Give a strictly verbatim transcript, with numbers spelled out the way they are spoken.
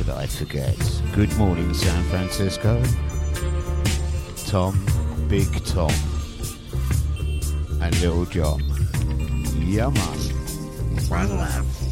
could I forget? Good morning, San Francisco. Tom, Big Tom, and Little John. Yeah, man. One love.